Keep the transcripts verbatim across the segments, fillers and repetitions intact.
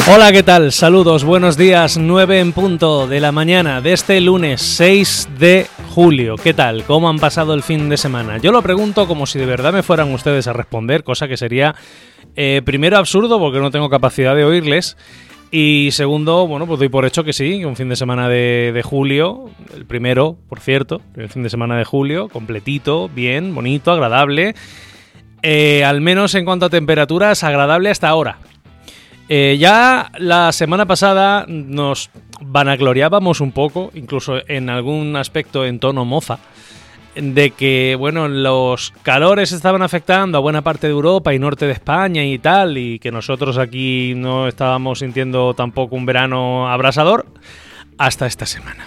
Hola, ¿qué tal? Saludos, buenos días, nueve en punto de la mañana de este lunes seis de julio. ¿Qué tal? ¿Cómo han pasado el fin de semana? Yo lo pregunto como si de verdad me fueran ustedes a responder, cosa que sería eh, primero absurdo porque no tengo capacidad de oírles y segundo, bueno, pues doy por hecho que sí, un fin de semana de, de julio, el primero, por cierto, el fin de semana de julio, completito, bien, bonito, agradable, eh, al menos en cuanto a temperaturas, agradable hasta ahora. Eh, ya la semana pasada nos vanagloriábamos un poco, incluso en algún aspecto en tono mofa, de que bueno, los calores estaban afectando a buena parte de Europa y norte de España y tal, y que nosotros aquí no estábamos sintiendo tampoco un verano abrasador, hasta esta semana.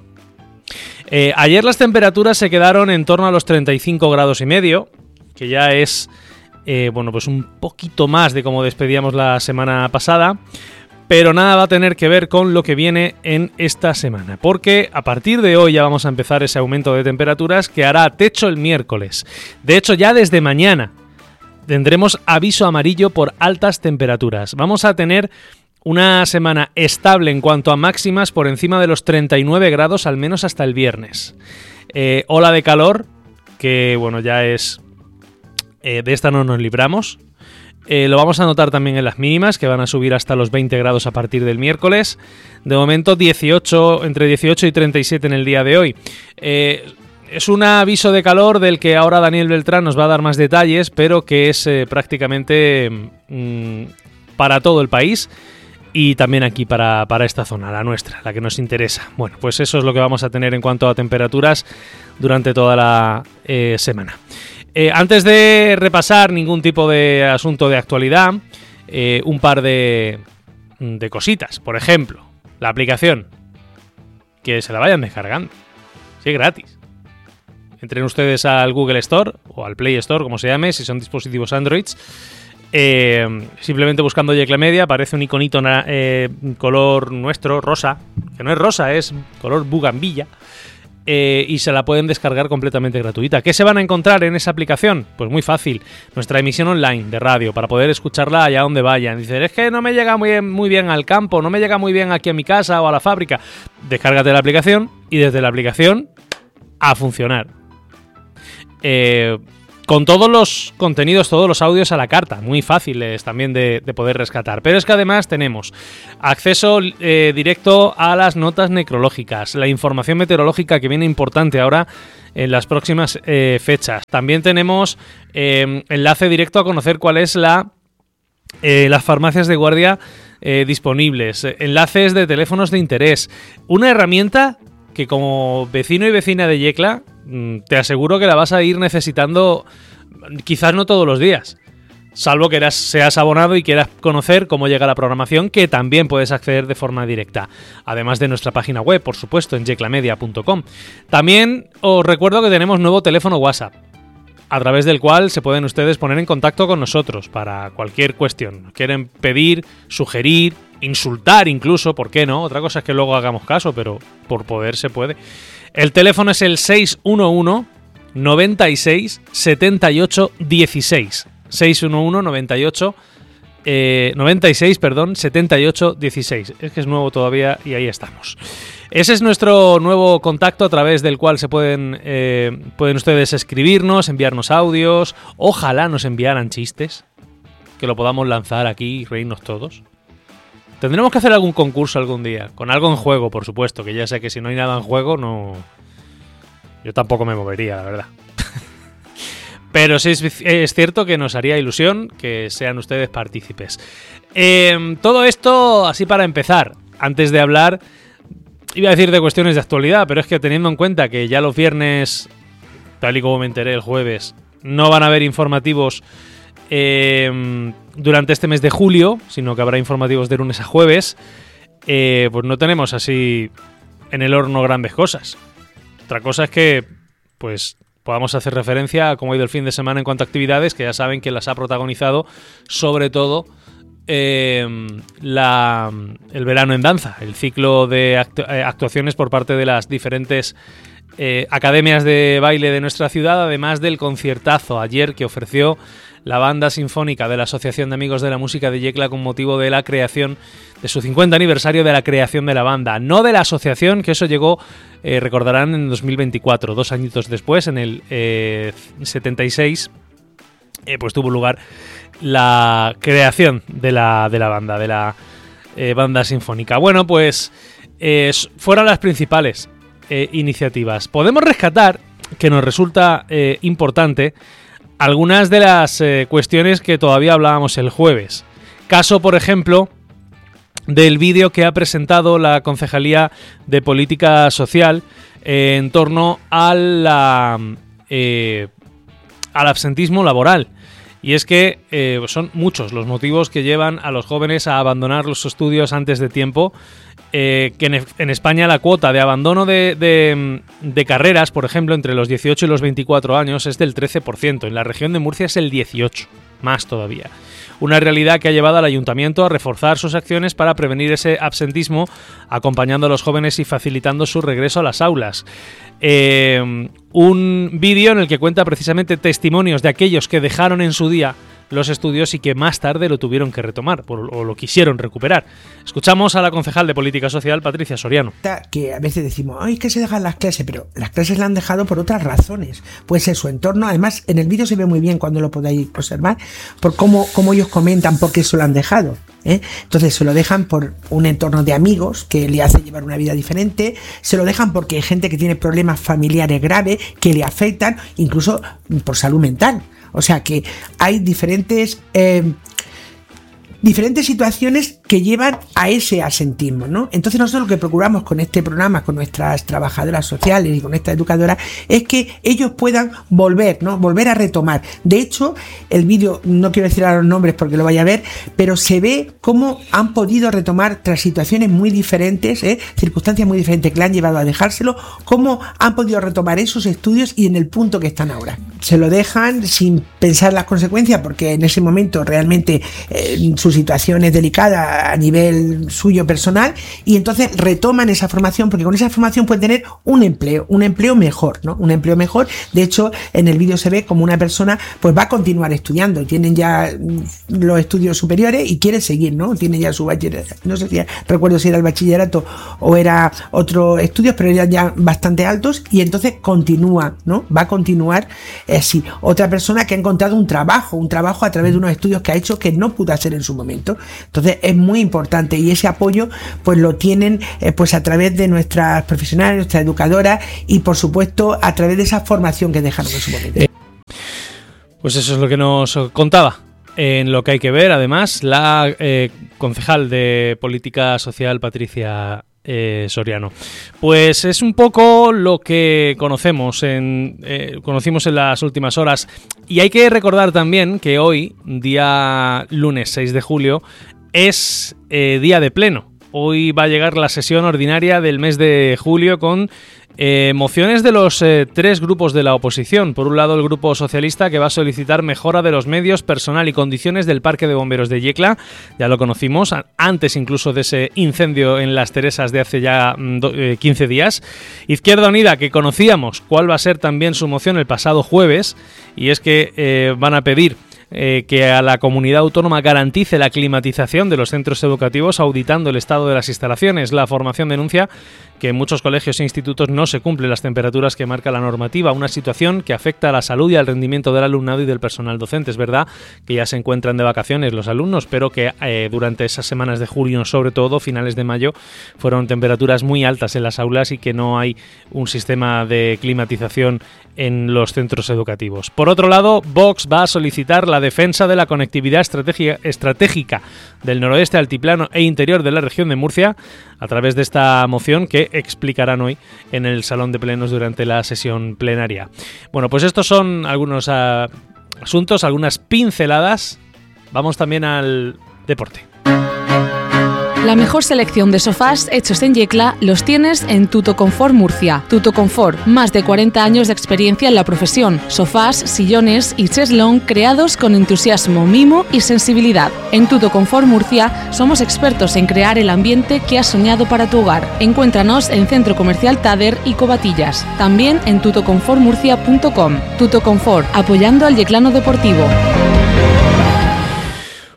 Eh, ayer las temperaturas se quedaron en torno a los treinta y cinco grados y medio, que ya es... Eh, bueno, pues un poquito más de como despedíamos la semana pasada, pero nada va a tener que ver con lo que viene en esta semana, porque a partir de hoy ya vamos a empezar ese aumento de temperaturas que hará techo el miércoles. De hecho, ya desde mañana tendremos aviso amarillo por altas temperaturas. Vamos a tener una semana estable en cuanto a máximas por encima de los treinta y nueve grados, al menos hasta el viernes. Eh, ola de calor, que bueno, ya es... Eh, de esta no nos libramos. Eh, lo vamos a notar también en las mínimas, que van a subir hasta los veinte grados a partir del miércoles. De momento dieciocho, entre dieciocho y treinta y siete en el día de hoy. Eh, es un aviso de calor del que ahora Daniel Beltrán nos va a dar más detalles, pero que es eh, prácticamente mmm, para todo el país y también aquí para, para esta zona, la nuestra, la que nos interesa. Bueno, pues eso es lo que vamos a tener en cuanto a temperaturas durante toda la eh, semana. Eh, antes de repasar ningún tipo de asunto de actualidad, eh, un par de, de cositas. Por ejemplo, la aplicación. Que se la vayan descargando. Sí, gratis. Entren ustedes al Google Store o al Play Store, como se llame, si son dispositivos Android. Eh, simplemente buscando Yecla Media aparece un iconito eh, color nuestro, rosa. Que no es rosa, es color bugambilla. Eh, y se la pueden descargar completamente gratuita. ¿Qué se van a encontrar en esa aplicación? Pues muy fácil, nuestra emisión online de radio para poder escucharla allá donde vayan. Dicen, es que no me llega muy bien, muy bien al campo, no me llega muy bien aquí a mi casa o a la fábrica. Descárgate la aplicación y desde la aplicación a funcionar. Eh... Con todos los contenidos, todos los audios a la carta, muy fáciles también de, de poder rescatar. Pero es que además tenemos acceso eh, directo a las notas necrológicas, la información meteorológica que viene importante ahora en las próximas eh, fechas. También tenemos eh, enlace directo a conocer cuál es la eh, las farmacias de guardia eh, disponibles, enlaces de teléfonos de interés, una herramienta que como vecino y vecina de Yecla te aseguro que la vas a ir necesitando quizás no todos los días, salvo que eras, seas abonado y quieras conocer cómo llega la programación, que también puedes acceder de forma directa, además de nuestra página web, por supuesto, en yecla media punto com. También os recuerdo que tenemos nuevo teléfono WhatsApp, a través del cual se pueden ustedes poner en contacto con nosotros para cualquier cuestión. Quieren pedir, sugerir, insultar incluso, ¿por qué no? Otra cosa es que luego hagamos caso, pero por poder se puede. El teléfono es el seis uno uno, noventa y seis, setenta y ocho, dieciséis. seis uno uno, noventa y ocho, eh, noventa y seis, perdón, setenta y ocho, dieciséis. Es que es nuevo todavía y ahí estamos. Ese es nuestro nuevo contacto a través del cual se pueden, eh, pueden ustedes escribirnos, enviarnos audios. Ojalá nos enviaran chistes, que lo podamos lanzar aquí y reírnos todos. Tendremos que hacer algún concurso algún día, con algo en juego, por supuesto, que ya sé que si no hay nada en juego, no... Yo tampoco me movería, la verdad. Pero sí es, es cierto que nos haría ilusión que sean ustedes partícipes. Eh, todo esto, así para empezar, antes de hablar, iba a decir de cuestiones de actualidad, pero es que teniendo en cuenta que ya los viernes, tal y como me enteré el jueves, no van a haber informativos eh, durante este mes de julio, sino que habrá informativos de lunes a jueves, eh, pues no tenemos así en el horno grandes cosas. Otra cosa es que pues podamos hacer referencia a cómo ha ido el fin de semana en cuanto a actividades, que ya saben que las ha protagonizado sobre todo eh, la, el verano en danza, el ciclo de actu- actuaciones por parte de las diferentes eh, academias de baile de nuestra ciudad, además del conciertazo ayer que ofreció la banda sinfónica de la Asociación de Amigos de la Música de Yecla con motivo de la creación de su cincuenta aniversario de la creación de la banda, no de la asociación, que eso llegó, eh, recordarán, en dos mil veinticuatro, dos añitos después, en el eh, setenta y seis, eh, pues tuvo lugar la creación de la, de la banda, de la eh, banda sinfónica. Bueno, pues eh, fueron las principales eh, iniciativas. Podemos rescatar, que nos resulta eh, importante, algunas de las eh, cuestiones que todavía hablábamos el jueves. Caso, por ejemplo, del vídeo que ha presentado la Concejalía de Política Social eh, en torno a la, eh, al absentismo laboral. Y es que eh, son muchos los motivos que llevan a los jóvenes a abandonar los estudios antes de tiempo. Eh, que en, en España la cuota de abandono de, de, de carreras, por ejemplo, entre los dieciocho y los veinticuatro años es del trece por ciento. En la región de Murcia es el dieciocho por ciento, más todavía. Una realidad que ha llevado al ayuntamiento a reforzar sus acciones para prevenir ese absentismo, acompañando a los jóvenes y facilitando su regreso a las aulas. Eh, un vídeo en el que cuenta precisamente testimonios de aquellos que dejaron en su día los estudios y que más tarde lo tuvieron que retomar o lo quisieron recuperar. Escuchamos a la concejal de Política Social, Patricia Soriano. Que a veces decimos, ay, que se dejan las clases, pero las clases las han dejado por otras razones. Puede ser su entorno. Además, en el vídeo se ve muy bien, cuando lo podáis observar, por cómo, cómo ellos comentan por qué eso lo han dejado. ¿eh? Entonces se lo dejan por un entorno de amigos que le hace llevar una vida diferente, se lo dejan porque hay gente que tiene problemas familiares graves que le afectan, incluso por salud mental. O sea que hay diferentes eh, diferentes situaciones que llevan a ese absentismo, ¿no? Entonces nosotros lo que procuramos con este programa, con nuestras trabajadoras sociales y con esta educadora, es que ellos puedan volver, ¿no? Volver a retomar. De hecho, el vídeo, no quiero decir a los nombres porque lo vaya a ver, pero se ve cómo han podido retomar tras situaciones muy diferentes, ¿eh? circunstancias muy diferentes que le han llevado a dejárselo, cómo han podido retomar esos estudios y en el punto que están ahora. Se lo dejan sin pensar las consecuencias porque en ese momento realmente eh, su situación es delicada a nivel suyo personal, y entonces retoman esa formación porque con esa formación pueden tener un empleo, un empleo mejor, ¿no? Un empleo mejor. De hecho, en el vídeo se ve como una persona pues va a continuar estudiando, tienen ya los estudios superiores y quiere seguir, ¿no? Tiene ya su bachillerato, no sé si recuerdo si era el bachillerato o era otros estudios, pero eran ya bastante altos, y entonces continúa, ¿no? Va a continuar así. Eh, Otra persona que ha encontrado un trabajo, un trabajo a través de unos estudios que ha hecho que no pudo hacer en su momento. Entonces es muy importante, y ese apoyo pues lo tienen eh, pues a través de nuestras profesionales, nuestras educadoras, y por supuesto a través de esa formación que dejaron en su momento. Eh, pues eso es lo que nos contaba. En lo que hay que ver, además, la eh, concejal de Política Social, Patricia eh, Soriano. Pues es un poco lo que conocemos en, eh, conocimos en las últimas horas. Y hay que recordar también que hoy, día lunes seis de julio, es eh, día de pleno. Hoy va a llegar la sesión ordinaria del mes de julio con eh, mociones de los eh, tres grupos de la oposición. Por un lado, el Grupo Socialista, que va a solicitar mejora de los medios, personal y condiciones del Parque de Bomberos de Yecla. Ya lo conocimos, antes incluso de ese incendio en Las Teresas de hace ya eh, quince días. Izquierda Unida, que conocíamos cuál va a ser también su moción el pasado jueves, y es que eh, van a pedir Eh, que a la comunidad autónoma garantice la climatización de los centros educativos auditando el estado de las instalaciones. La formación denuncia que en muchos colegios e institutos no se cumplen las temperaturas que marca la normativa, una situación que afecta a la salud y al rendimiento del alumnado y del personal docente. Es verdad que ya se encuentran de vacaciones los alumnos, pero que eh, durante esas semanas de julio, sobre todo finales de mayo, fueron temperaturas muy altas en las aulas y que no hay un sistema de climatización en los centros educativos. Por otro lado, Vox va a solicitar la defensa de la conectividad estratégica, estratégica del noroeste, altiplano e interior de la región de Murcia a través de esta moción que explicarán hoy en el Salón de Plenos durante la sesión plenaria. Bueno, pues estos son algunos uh, asuntos, algunas pinceladas. Vamos también al deporte. La mejor selección de sofás hechos en Yecla los tienes en Tutoconfort Murcia. Tutoconfort, más de cuarenta años de experiencia en la profesión. Sofás, sillones y cheslón creados con entusiasmo, mimo y sensibilidad. En Tutoconfort Murcia somos expertos en crear el ambiente que has soñado para tu hogar. Encuéntranos en Centro Comercial Tader y Covatillas. También en tutoconfort murcia punto com. Tutoconfort, apoyando al yeclano deportivo.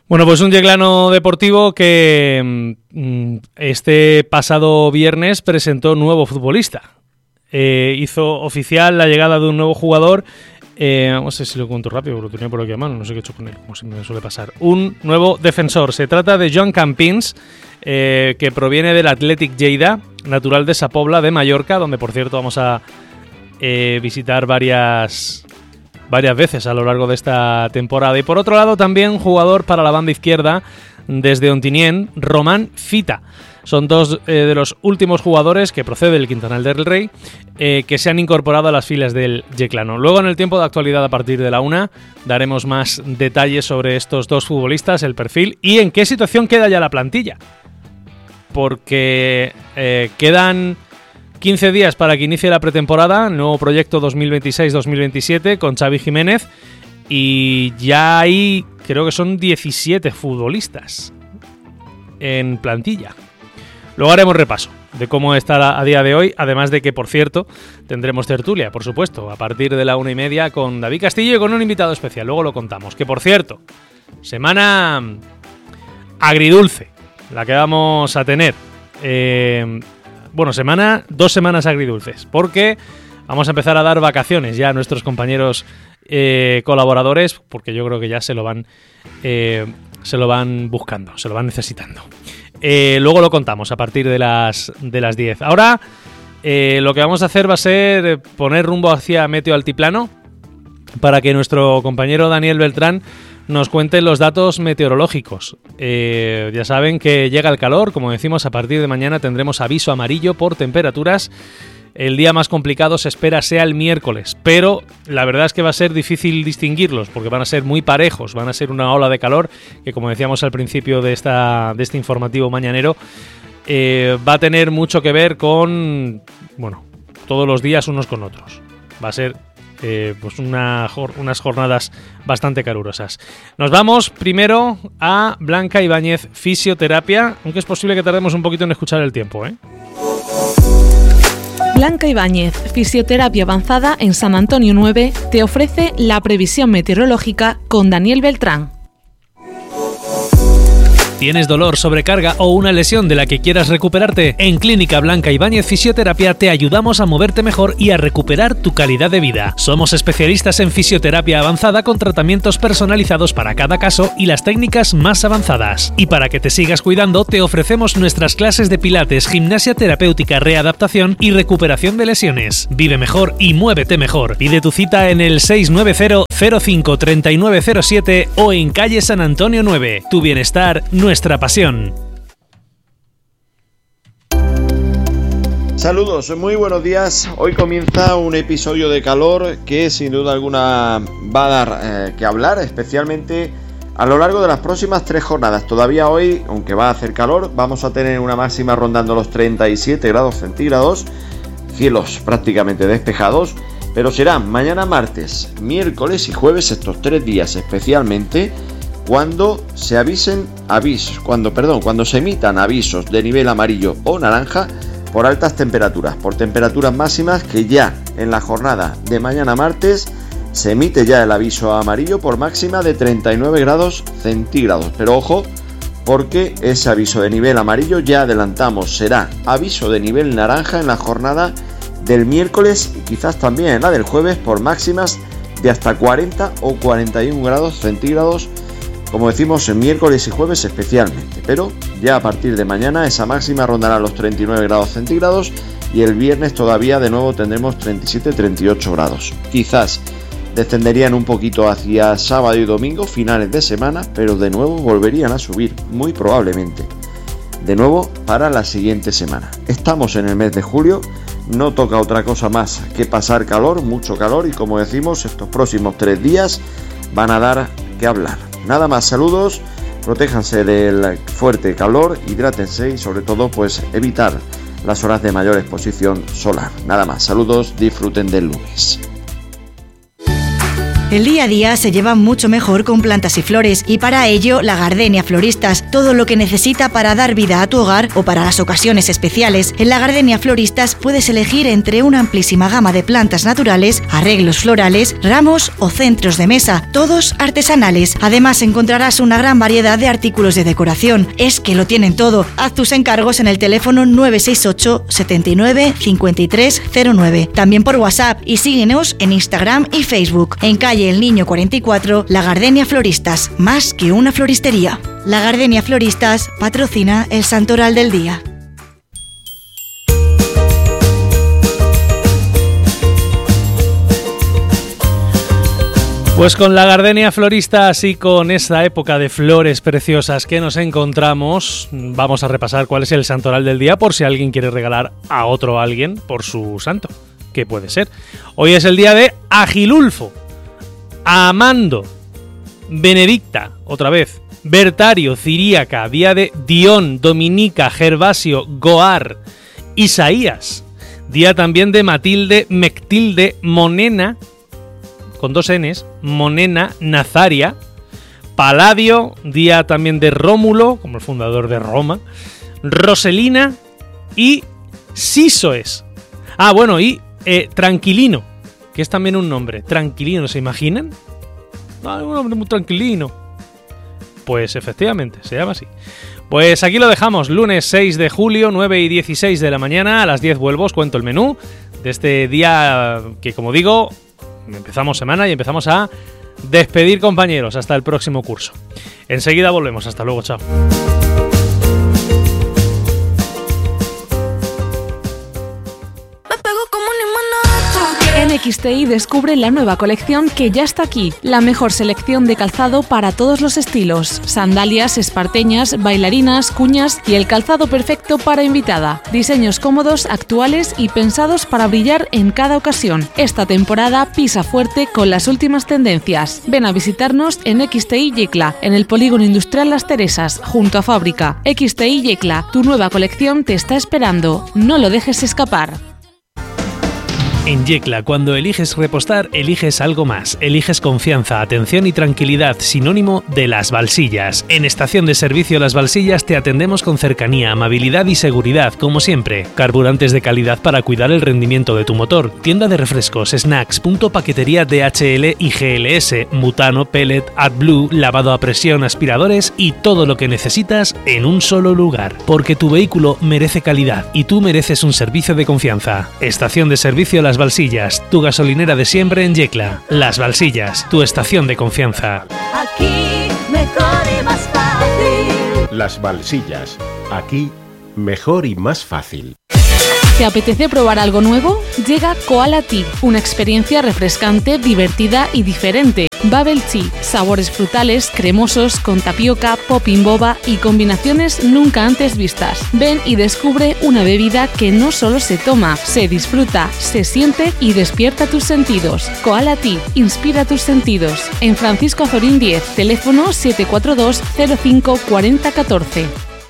Bueno, pues un yeclano deportivo que este pasado viernes presentó nuevo futbolista. Eh, hizo oficial la llegada de un nuevo jugador. Eh, no sé si lo cuento rápido, porque lo tenía por aquí a mano, no sé qué he hecho con él, como se me suele pasar. Un nuevo defensor. Se trata de Joan Campins, eh, que proviene del Athletic Lleida, natural de Sa Pobla de Mallorca, donde por cierto vamos a eh, visitar varias... varias veces a lo largo de esta temporada. Y por otro lado también jugador para la banda izquierda desde Ontinyent, Román Fita. Son dos eh, de los últimos jugadores que procede del Quintanal del Rey eh, que se han incorporado a las filas del yeclano. Luego en el tiempo de actualidad a partir de la una daremos más detalles sobre estos dos futbolistas, el perfil y en qué situación queda ya la plantilla. Porque eh, quedan quince días para que inicie la pretemporada, nuevo proyecto dos mil veintiséis dos mil veintisiete con Xavi Jiménez y ya hay, creo que son diecisiete futbolistas en plantilla. Luego haremos repaso de cómo está a día de hoy, además de que, por cierto, tendremos tertulia, por supuesto, a partir de la una y media con David Castillo y con un invitado especial, luego lo contamos. Que, por cierto, semana agridulce, la que vamos a tener. Eh... Bueno, semana, dos semanas agridulces, porque vamos a empezar a dar vacaciones ya a nuestros compañeros eh, colaboradores, porque yo creo que ya se lo van, eh, se lo van buscando, se lo van necesitando. Eh, luego lo contamos a partir de las, de las diez. Ahora eh, lo que vamos a hacer va a ser poner rumbo hacia Meteo Altiplano para que nuestro compañero Daniel Beltrán nos cuente los datos meteorológicos. Eh, ya saben que llega el calor, como decimos, a partir de mañana tendremos aviso amarillo por temperaturas. El día más complicado se espera sea el miércoles, pero la verdad es que va a ser difícil distinguirlos porque van a ser muy parejos, van a ser una ola de calor que, como decíamos al principio de, esta, de este informativo mañanero, eh, va a tener mucho que ver con, bueno, todos los días unos con otros. Va a ser Eh, pues una, unas jornadas bastante calurosas. Nos vamos primero a Blanca Ibáñez Fisioterapia, aunque es posible que tardemos un poquito en escuchar el tiempo, ¿eh? Blanca Ibáñez Fisioterapia Avanzada en San Antonio nueve te ofrece la previsión meteorológica con Daniel Beltrán. ¿Tienes dolor, sobrecarga o una lesión de la que quieras recuperarte? En Clínica Blanca Ibáñez Fisioterapia te ayudamos a moverte mejor y a recuperar tu calidad de vida. Somos especialistas en fisioterapia avanzada con tratamientos personalizados para cada caso y las técnicas más avanzadas. Y para que te sigas cuidando, te ofrecemos nuestras clases de pilates, gimnasia terapéutica, readaptación y recuperación de lesiones. Vive mejor y muévete mejor. Pide tu cita en el seis nueve cero cero cinco tres nueve cero siete o en calle San Antonio nueve. Tu bienestar, nuestra pasión. Saludos, muy buenos días. Hoy comienza un episodio de calor que sin duda alguna va a dar eh, que hablar, especialmente a lo largo de las próximas tres jornadas. Todavía hoy, aunque va a hacer calor, vamos a tener una máxima rondando los treinta y siete grados centígrados, cielos prácticamente despejados, pero serán mañana martes, miércoles y jueves, estos tres días especialmente, cuando se avisen avisos, cuando, perdón, cuando se emitan avisos de nivel amarillo o naranja por altas temperaturas, por temperaturas máximas que ya en la jornada de mañana martes se emite ya el aviso amarillo por máxima de treinta y nueve grados centígrados. Pero ojo, porque ese aviso de nivel amarillo, ya adelantamos, será aviso de nivel naranja en la jornada del miércoles y quizás también en la del jueves por máximas de hasta cuarenta o cuarenta y uno grados centígrados, como decimos, en miércoles y jueves especialmente, pero ya a partir de mañana esa máxima rondará los treinta y nueve grados centígrados y el viernes todavía de nuevo tendremos treinta y siete a treinta y ocho grados. Quizás descenderían un poquito hacia sábado y domingo, finales de semana, pero de nuevo volverían a subir, muy probablemente, de nuevo para la siguiente semana. Estamos en el mes de julio, no toca otra cosa más que pasar calor, mucho calor, y como decimos, estos próximos tres días van a dar que hablar. Nada más, saludos, protéjanse del fuerte calor, hidrátense y sobre todo pues evitar las horas de mayor exposición solar. Nada más, saludos, disfruten del lunes. El día a día se lleva mucho mejor con plantas y flores y para ello la Gardenia Floristas, todo lo que necesita para dar vida a tu hogar o para las ocasiones especiales. En la Gardenia Floristas puedes elegir entre una amplísima gama de plantas naturales, arreglos florales, ramos o centros de mesa, todos artesanales. Además encontrarás una gran variedad de artículos de decoración. Es que lo tienen todo. Haz tus encargos en el teléfono nueve seis ocho, setenta y nueve, cincuenta y tres cero nueve. También por WhatsApp y síguenos en Instagram y Facebook. En calle El Niño cuarenta y cuatro, La Gardenia Floristas, más que una floristería. La Gardenia Floristas patrocina el Santoral del Día. Pues con la Gardenia Floristas y con esta época de flores preciosas que nos encontramos, vamos a repasar cuál es el santoral del día por si alguien quiere regalar a otro alguien por su santo, que puede ser. Hoy es el día de Agilulfo, Amando, Benedicta, otra vez, Bertario, Ciríaca, día de Dión, Dominica, Gervasio, Goar, Isaías, día también de Matilde, Mectilde, Monena, con dos N's, Monena, Nazaria, Paladio, día también de Rómulo, como el fundador de Roma, Roselina y Sísoes. Ah, bueno, y eh, Tranquilino, que es también un nombre. Tranquilino, ¿se imaginan? Ah, un nombre muy tranquilino. Pues efectivamente, se llama así. Pues aquí lo dejamos, lunes seis de julio, nueve y dieciséis de la mañana, a las diez vuelvo, os cuento el menú de este día que, como digo, empezamos semana y empezamos a despedir compañeros hasta el próximo curso. Enseguida volvemos, hasta luego, chao. En X T I descubre la nueva colección que ya está aquí. La mejor selección de calzado para todos los estilos. Sandalias, esparteñas, bailarinas, cuñas y el calzado perfecto para invitada. Diseños cómodos, actuales y pensados para brillar en cada ocasión. Esta temporada pisa fuerte con las últimas tendencias. Ven a visitarnos en X T I Yecla, en el Polígono Industrial Las Teresas, junto a Fábrica. X T I Yecla, tu nueva colección te está esperando. No lo dejes escapar. En Yecla, cuando eliges repostar, eliges algo más. Eliges confianza, atención y tranquilidad, sinónimo de Las Balsillas. En Estación de Servicio Las Balsillas te atendemos con cercanía, amabilidad y seguridad, como siempre. Carburantes de calidad para cuidar el rendimiento de tu motor. Tienda de refrescos, snacks, punto paquetería D H L y G L S, butano, pellet, AdBlue, lavado a presión, aspiradores y todo lo que necesitas en un solo lugar. Porque tu vehículo merece calidad y tú mereces un servicio de confianza. Estación de Servicio Las Balsillas, tu gasolinera de siempre en Yecla. Las Balsillas, tu estación de confianza. Aquí mejor y más fácil. Las Balsillas, aquí mejor y más fácil. ¿Te apetece probar algo nuevo? Llega Koala Tea, una experiencia refrescante, divertida y diferente. Bubble Tea, sabores frutales, cremosos, con tapioca, popping boba y combinaciones nunca antes vistas. Ven y descubre una bebida que no solo se toma, se disfruta, se siente y despierta tus sentidos. Koala Tea, inspira tus sentidos. En Francisco Azorín diez, teléfono siete cuatro dos, cero cinco, cuatro cero uno cuatro.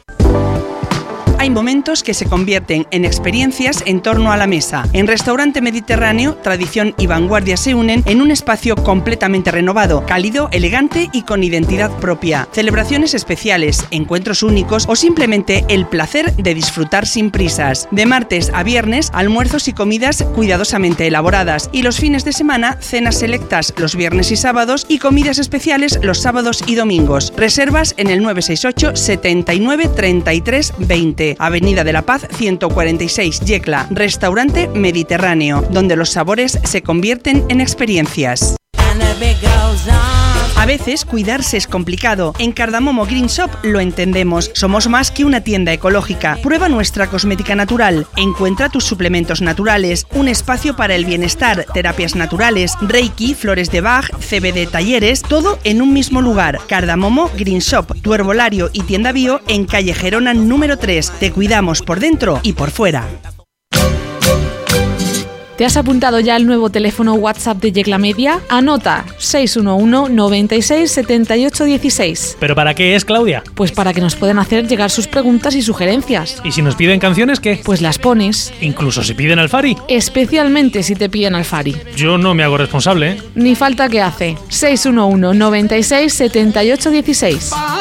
Hay momentos que se convierten en experiencias en torno a la mesa. En Restaurante Mediterráneo, tradición y vanguardia se unen en un espacio completamente renovado, cálido, elegante y con identidad propia. Celebraciones especiales, encuentros únicos o simplemente el placer de disfrutar sin prisas. De martes a viernes, almuerzos y comidas cuidadosamente elaboradas y los fines de semana, cenas selectas los viernes y sábados y comidas especiales los sábados y domingos. Reservas en el nueve seis ocho, setenta y nueve, treinta y tres, veinte. Avenida de la Paz ciento cuarenta y seis, Yecla. Restaurante Mediterráneo, donde los sabores se convierten en experiencias. A veces cuidarse es complicado. En Cardamomo Green Shop lo entendemos. Somos más que una tienda ecológica. Prueba nuestra cosmética natural. Encuentra tus suplementos naturales. Un espacio para el bienestar, terapias naturales, Reiki, flores de Bach, C B D talleres, todo en un mismo lugar. Cardamomo Green Shop, tu herbolario y tienda bio en calle Gerona número tres. Te cuidamos por dentro y por fuera. ¿Te has apuntado ya al nuevo teléfono WhatsApp de Yecla Media? Anota seis uno uno, noventa y seis, setenta y ocho dieciséis. ¿Pero para qué es, Claudia? Pues para que nos puedan hacer llegar sus preguntas y sugerencias. ¿Y si nos piden canciones, qué? Pues las pones. ¿Incluso si piden Alfari? Especialmente si te piden Alfari. Yo no me hago responsable, ¿eh? Ni falta que hace. seis uno uno, noventa y seis, setenta y ocho dieciséis.